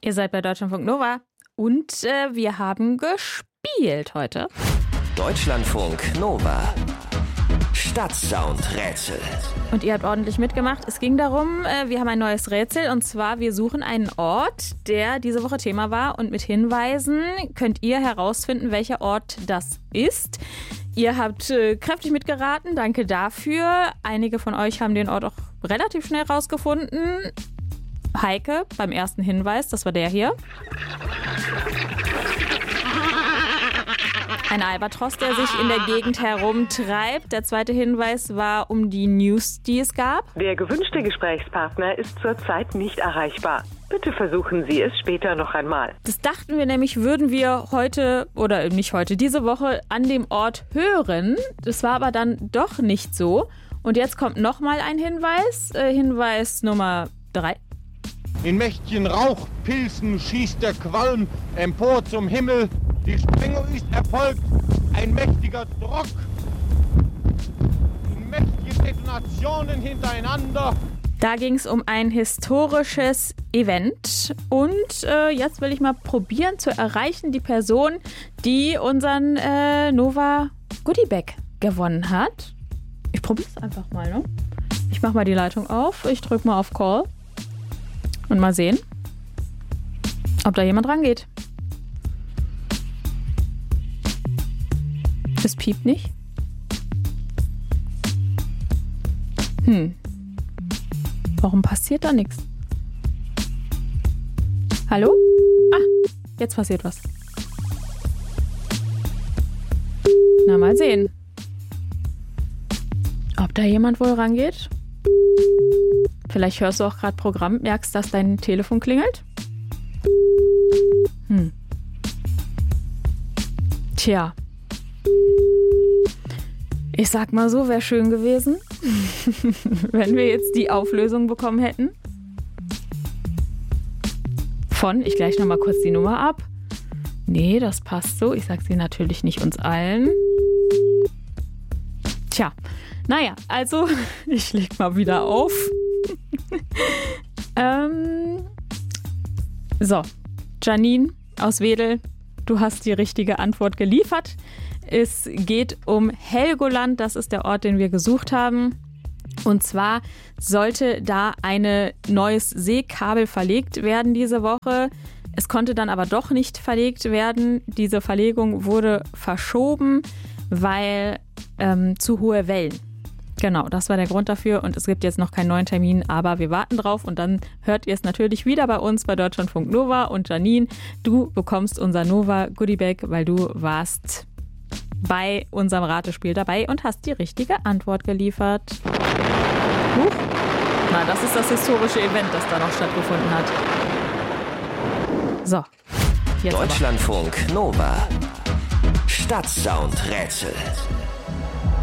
Ihr seid bei Deutschlandfunk Nova und wir haben gespielt heute. Deutschlandfunk Nova. Stadtsound-Rätsel. Und ihr habt ordentlich mitgemacht. Es ging darum, wir haben ein neues Rätsel und zwar, wir suchen einen Ort, der diese Woche Thema war und mit Hinweisen könnt ihr herausfinden, welcher Ort das ist. Ihr habt kräftig mitgeraten, danke dafür. Einige von euch haben den Ort auch relativ schnell rausgefunden. Heike beim ersten Hinweis, das war der hier. Ein Albatros, der sich in der Gegend herumtreibt. Der zweite Hinweis war um die News, die es gab. Der gewünschte Gesprächspartner ist zurzeit nicht erreichbar. Bitte versuchen Sie es später noch einmal. Das dachten wir nämlich, würden wir heute, oder nicht heute, diese Woche an dem Ort hören. Das war aber dann doch nicht so. Und jetzt kommt nochmal ein Hinweis. Hinweis Nummer 3. In mächtigen Rauchpilzen schießt der Qualm empor zum Himmel. Die Sprengung ist erfolgt. Ein mächtiger Druck. Mächtige Detonationen hintereinander. Da ging es um ein historisches Event. Und jetzt will ich mal probieren zu erreichen, die Person, die unseren Nova Goodiebag gewonnen hat. Ich probiere es einfach mal, ne? Ich mache mal die Leitung auf. Ich drücke mal auf Call. Und mal sehen, ob da jemand rangeht. Es piept nicht. Warum passiert da nichts? Hallo? Ah, jetzt passiert was. Na, mal sehen. Ob da jemand wohl rangeht? Vielleicht hörst du auch gerade Programm, merkst, dass dein Telefon klingelt? Tja. Ich sag mal so, wäre schön gewesen, wenn wir jetzt die Auflösung bekommen hätten. Ich gleich nochmal kurz die Nummer ab. Nee, das passt so. Ich sag sie natürlich nicht uns allen. Tja, naja, also ich leg mal wieder auf. So, Janine aus Wedel, du hast die richtige Antwort geliefert. Es geht um Helgoland, das ist der Ort, den wir gesucht haben. Und zwar sollte da ein neues Seekabel verlegt werden diese Woche. Es konnte dann aber doch nicht verlegt werden. Diese Verlegung wurde verschoben, weil zu hohe Wellen. Genau, das war der Grund dafür und es gibt jetzt noch keinen neuen Termin, aber wir warten drauf und dann hört ihr es natürlich wieder bei uns bei Deutschlandfunk Nova und Janine, du bekommst unser Nova Goodiebag, weil du warst bei unserem Ratespiel dabei und hast die richtige Antwort geliefert. Huch. Na, das ist das historische Event, das da noch stattgefunden hat. So, jetzt Deutschlandfunk Nova. Stadtsound-Rätsel.